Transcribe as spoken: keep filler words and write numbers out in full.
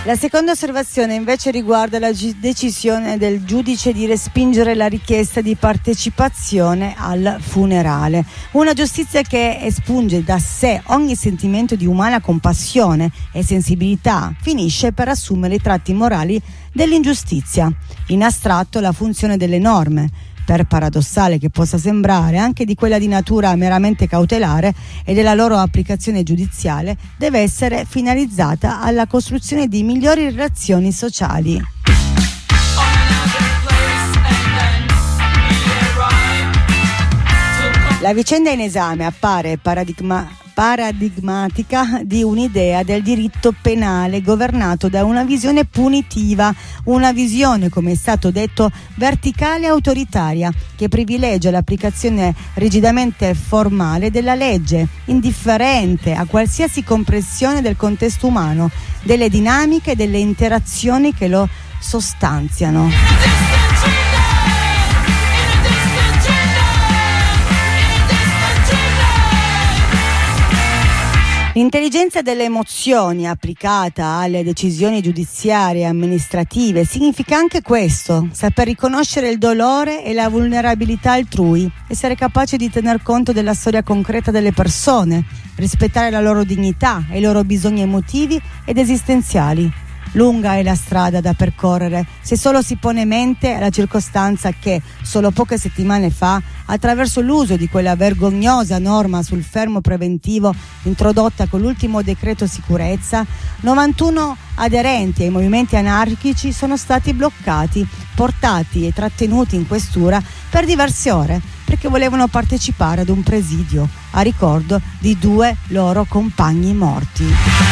La seconda osservazione invece riguarda la gi- decisione del giudice di respingere la richiesta di partecipazione al funerale. Una giustizia che espunge da sé ogni sentimento di umana compassione e sensibilità finisce per assumere i tratti morali dell'ingiustizia. In astratto la funzione delle norme, per paradossale che possa sembrare, anche di quella di natura meramente cautelare e della loro applicazione giudiziale, deve essere finalizzata alla costruzione di migliori relazioni sociali. La vicenda in esame appare paradigma paradigmatica di un'idea del diritto penale governato da una visione punitiva, una visione, come è stato detto, verticale e autoritaria, che privilegia l'applicazione rigidamente formale della legge, indifferente a qualsiasi comprensione del contesto umano, delle dinamiche e delle interazioni che lo sostanziano. L'intelligenza delle emozioni applicata alle decisioni giudiziarie e amministrative significa anche questo: saper riconoscere il dolore e la vulnerabilità altrui, essere capaci di tener conto della storia concreta delle persone, rispettare la loro dignità e i loro bisogni emotivi ed esistenziali. Lunga è la strada da percorrere se solo si pone mente alla circostanza che solo poche settimane fa, attraverso l'uso di quella vergognosa norma sul fermo preventivo introdotta con l'ultimo decreto sicurezza, novantuno aderenti ai movimenti anarchici sono stati bloccati, portati e trattenuti in questura per diverse ore perché volevano partecipare ad un presidio a ricordo di due loro compagni morti.